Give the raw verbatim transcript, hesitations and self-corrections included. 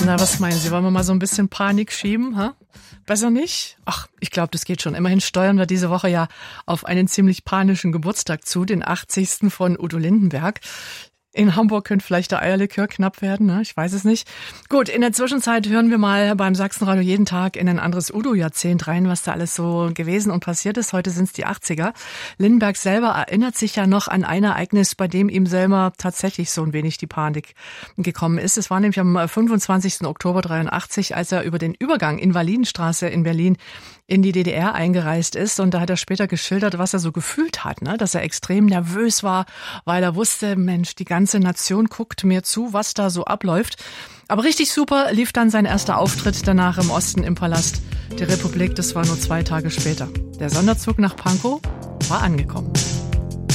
Na, was meinen Sie? Wollen wir mal so ein bisschen Panik schieben? Ha? Besser nicht? Ach, ich glaube, das geht schon. Immerhin steuern wir diese Woche ja auf einen ziemlich panischen Geburtstag zu, den achtzigsten von Udo Lindenberg. In Hamburg könnte vielleicht der Eierlikör knapp werden, ne? Ich weiß es nicht. Gut, in der Zwischenzeit hören wir mal beim Sachsenradio jeden Tag in ein anderes Udo-Jahrzehnt rein, was da alles so gewesen und passiert ist. Heute sind es die achtziger. Lindenberg selber erinnert sich ja noch an ein Ereignis, bei dem ihm selber tatsächlich so ein wenig die Panik gekommen ist. Es war nämlich am fünfundzwanzigsten Oktober dreiundachtzig, als er über den Übergang Invalidenstraße in Berlin in die D D R eingereist ist. Und da hat er später geschildert, was er so gefühlt hat, ne? Dass er extrem nervös war, weil er wusste, Mensch, die ganze Nation guckt mir zu, was da so abläuft. Aber richtig super lief dann sein erster Auftritt danach im Osten im Palast der Republik. Das war nur zwei Tage später. Der Sonderzug nach Pankow war angekommen.